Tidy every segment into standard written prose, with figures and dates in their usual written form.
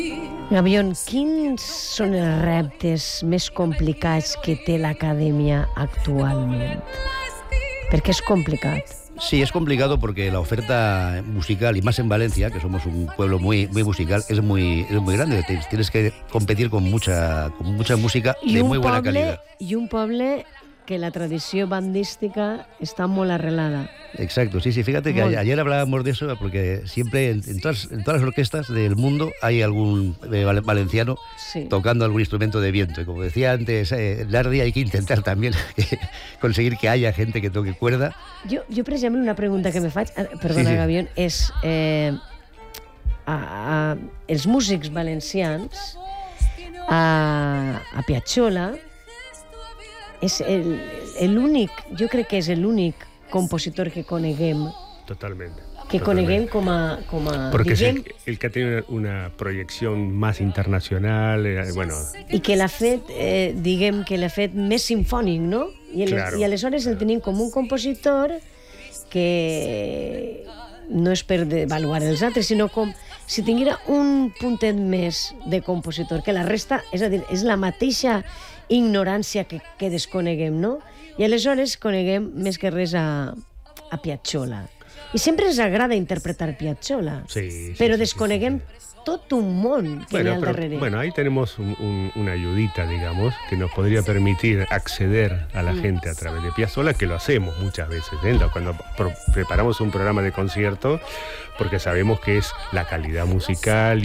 Gavion, quins són els reptes més complicats que té l'acadèmia actualment? Perquè és complicat. Sí, es complicado porque la oferta musical, y más en Valencia, que somos un pueblo muy musical, es muy grande. Tienes que competir con mucha música de muy buena calidad. I un poble que la tradició bandística està molt arrelada. Exacto, sí, fíjate que ayer hablábamos de eso, porque siempre en todas las orquestas del mundo hay algún valenciano tocando algún instrumento de viento. Y como decía antes Nardi, hay que intentar también conseguir que haya gente que toque cuerda. Jo per exemple, una pregunta que me faig, perdona, Gavion, és els músics valencians a Piazzolla és l'únic, jo crec que és l'únic compositor que coneguem. Totalmente. Que coneguem com a porque diguem, es el que tiene una proyección más internacional, bueno. I que l'ha fet, diguem, que l'ha fet més simfònic, no? I aleshores el tenim com un compositor que no és per devaluar els altres, sinó com si tinguera un puntet més de compositor, que la resta, és a dir, és la mateixa ignorància que desconeguem, no? I aleshores coneguem més que res a Piazzolla. I sempre ens agrada interpretar Piazzolla, però desconeguem tot un món que hi ha al darrere. Bueno, ahí tenemos una ayudita, digamos, que nos podría permitir acceder a la gente a través de Piazzolla, que lo hacemos muchas veces, cuando preparamos un programa de concierto, porque sabemos que es la calidad musical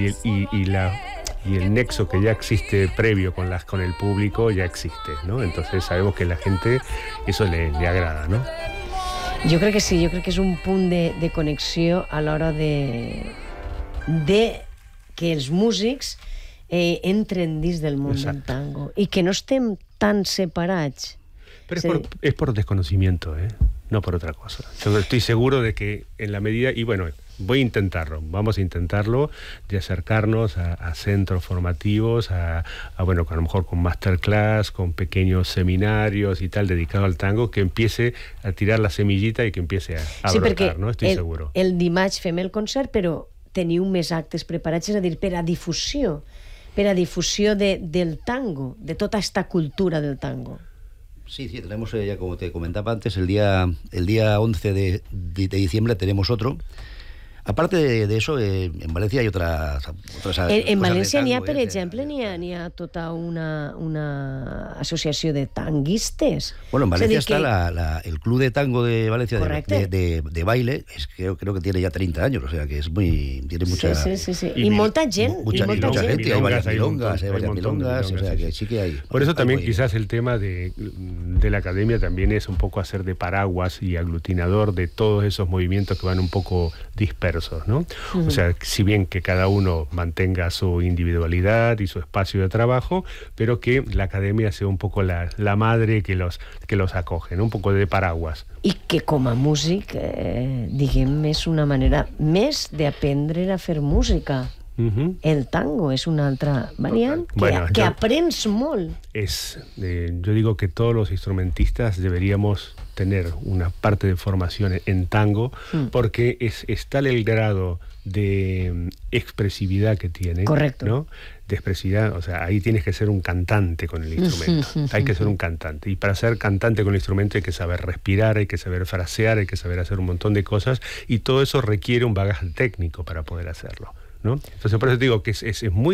y el nexo que ya existe previo con el público ya existe, ¿no? Entonces sabemos que a la gente eso le agrada, ¿no? Jo crec que sí, jo crec que és un punt de connexió a l'hora de que els músics entren dins del món del tango i que no estem tan separats. Pero es por desconocimiento, no por otra cosa. Yo estoy seguro de que en la medida, y bueno, vamos a intentarlo, de acercarnos a centros formativos, bueno, a lo mejor con masterclass, con pequeños seminarios y tal, dedicado al tango, que empiece a tirar la semillita y que empiece a brotar, ¿no? Estoy seguro. El dimarts fem el concert, però teniu més actes preparats, és a dir, per a difusió del tango, de tota esta cultura del tango. Sí, tenemos ya, como te comentaba antes, el día 11 de diciembre tenemos otro. Aparte de eso, en Valencia hay otras en València n'hi ha, per exemple, n'hi ha tota una associació de tanguistes. Bueno, en Valencia está el Club de Tango de Valencia de baile, creo que tiene ya 30 años, o sea que tiene mucha... Sí. Y molta gent. Mucha gente, hay varias milongas, o sea que sí que hay... Por eso también quizás el tema de la academia también es un poco hacer de paraguas y aglutinador de todos esos movimientos que van un poco dispersos, ¿no? O sea, si bien que cada uno mantenga su individualidad y su espacio de trabajo, pero que la academia sea un poco la madre que los acoge, ¿no? Un poco de paraguas. I que com a músic, diguem, és una manera més d'aprendre a fer música. El tango es una otra variante que aprens molt. Yo digo que todos los instrumentistas deberíamos tener una parte de formación en tango, porque es tal el grado de expresividad que tiene. Correcto. ¿no? De expresividad, o sea, ahí tienes que ser un cantante con el instrumento. Hay que ser un cantante. Y para ser cantante con el instrumento hay que saber respirar, hay que saber frasear, hay que saber hacer un montón de cosas, y todo eso requiere un bagaje técnico para poder hacerlo, ¿no? Entonces por eso digo que es muy